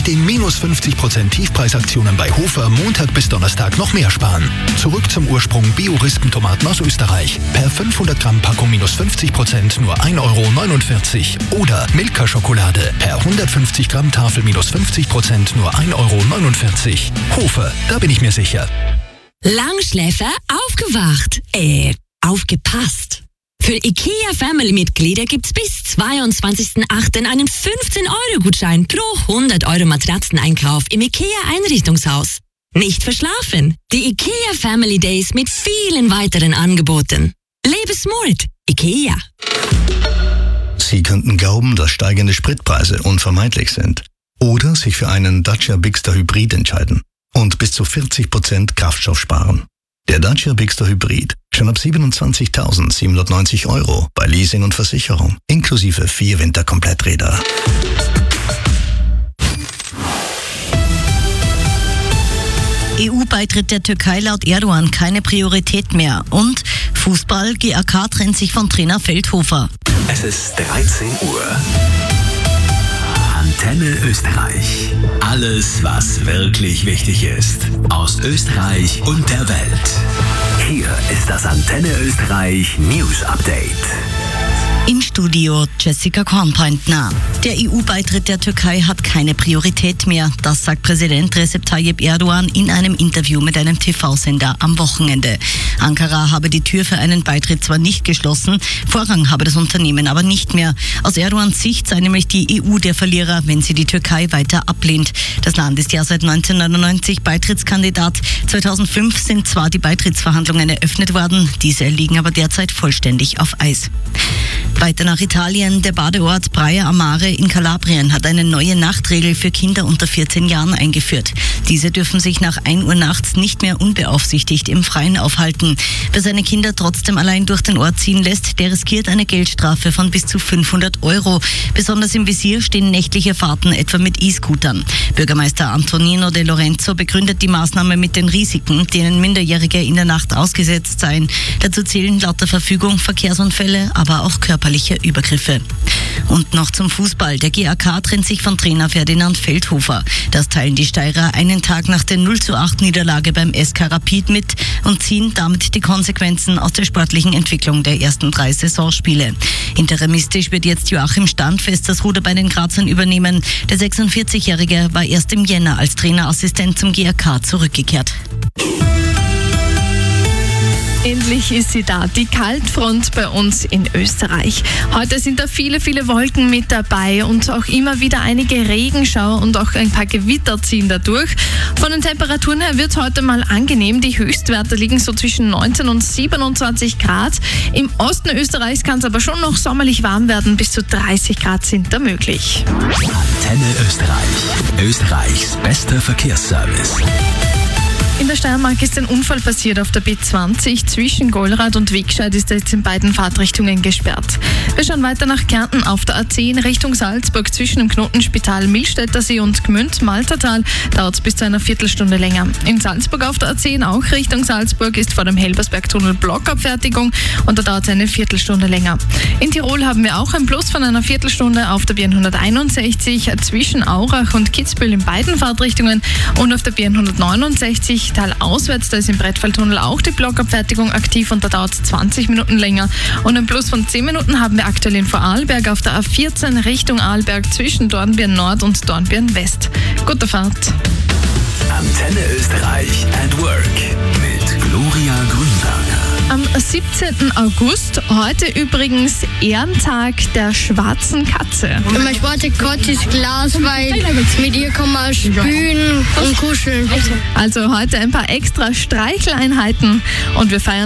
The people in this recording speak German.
mit den minus 50% Tiefpreisaktionen bei Hofer Montag bis Donnerstag noch mehr sparen. Zurück zum Ursprung Bio-Rispentomaten aus Österreich. Per 500 Gramm Packung minus 50% nur 1,49 € oder Milka-Schokolade per 150 Gramm Tafel minus 50% nur 1,49 €. Hofer, da bin ich mir sicher. Langschläfer aufgewacht. Aufgepasst. Für IKEA-Family-Mitglieder gibt's bis 22.08. einen 15-Euro-Gutschein pro 100 € Matratzeneinkauf im IKEA-Einrichtungshaus. Nicht verschlafen. Die IKEA Family Days mit vielen weiteren Angeboten. Lebe smart. IKEA. Sie könnten glauben, dass steigende Spritpreise unvermeidlich sind. Oder sich für einen Dacia Bigster Hybrid entscheiden und bis zu 40% Kraftstoff sparen. Der Dacia Bigster Hybrid schon ab 27.790 € bei Leasing und Versicherung, inklusive 4 Winterkompletträder. EU-Beitritt der Türkei laut Erdogan keine Priorität mehr. Und Fußball, GAK trennt sich von Trainer Feldhofer. Es ist 13 Uhr. Antenne Österreich. Alles, was wirklich wichtig ist. Aus Österreich und der Welt. Hier ist das Antenne Österreich News Update. Im Studio Jessica Kornpointner. Der EU-Beitritt der Türkei hat keine Priorität mehr. Das sagt Präsident Recep Tayyip Erdogan in einem Interview mit einem TV-Sender am Wochenende. Ankara habe die Tür für einen Beitritt zwar nicht geschlossen, Vorrang habe das Unternehmen aber nicht mehr. Aus Erdogans Sicht sei nämlich die EU der Verlierer, wenn sie die Türkei weiter ablehnt. Das Land ist ja seit 1999 Beitrittskandidat. 2005 sind zwar die Beitrittsverhandlungen eröffnet worden, diese liegen aber derzeit vollständig auf Eis. Weiter nach Italien. Der Badeort Praia a Mare in Kalabrien hat eine neue Nachtregel für Kinder unter 14 Jahren eingeführt. Diese dürfen sich nach 1 Uhr nachts nicht mehr unbeaufsichtigt im Freien aufhalten. Wer seine Kinder trotzdem allein durch den Ort ziehen lässt, der riskiert eine Geldstrafe von bis zu 500 €. Besonders im Visier stehen nächtliche Fahrten etwa mit E-Scootern. Bürgermeister Antonino De Lorenzo begründet die Maßnahme mit den Risiken, denen Minderjährige in der Nacht ausgesetzt seien. Dazu zählen laut der Verfügung Verkehrsunfälle, aber auch körperliche Übergriffe. Und noch zum Fußball. Der GAK trennt sich von Trainer Ferdinand Feldhofer. Das teilen die Steirer einen Tag nach der 0:8 Niederlage beim SK Rapid mit und ziehen damit die Konsequenzen aus der sportlichen Entwicklung der ersten 3 Saisonspiele. Interimistisch wird jetzt Joachim Standfest das Ruder bei den Grazern übernehmen. Der 46-Jährige war erst im Jänner als Trainerassistent zum GAK zurückgekehrt. Endlich ist sie da, die Kaltfront bei uns in Österreich. Heute sind da viele, viele Wolken mit dabei und auch immer wieder einige Regenschauer und auch ein paar Gewitter ziehen da durch. Von den Temperaturen her wird es heute mal angenehm. Die Höchstwerte liegen so zwischen 19 und 27 Grad. Im Osten Österreichs kann es aber schon noch sommerlich warm werden. Bis zu 30 Grad sind da möglich. Antenne Österreich. Österreichs bester Verkehrsservice. In der Steiermark ist ein Unfall passiert auf der B20. Zwischen Golrath und Wegscheid ist jetzt in beiden Fahrtrichtungen gesperrt. Wir schauen weiter nach Kärnten auf der A10 Richtung Salzburg. Zwischen dem Knotenspital Millstätter See und Gmünd-Maltertal dauert es bis zu einer Viertelstunde länger. In Salzburg auf der A10 auch Richtung Salzburg ist vor dem Helbersbergtunnel Blockabfertigung und da dauert es eine Viertelstunde länger. In Tirol haben wir auch ein Plus von einer Viertelstunde auf der B161 zwischen Aurach und Kitzbühel in beiden Fahrtrichtungen und auf der B169 talauswärts, da ist im Brettfalltunnel auch die Blockabfertigung aktiv und da dauert es 20 Minuten länger. Und ein Plus von 10 Minuten haben wir aktuell in Vorarlberg auf der A14 Richtung Arlberg zwischen Dornbirn Nord und Dornbirn West. Gute Fahrt. Antenne Österreich at Work mit Gloria Grünberger. Am 17. August, heute übrigens Ehrentag der schwarzen Katze. Mein Sportrekord ist Glas, weil mit ihr kann man spülen und kuscheln. Also heute ein paar extra Streicheleinheiten und wir feiern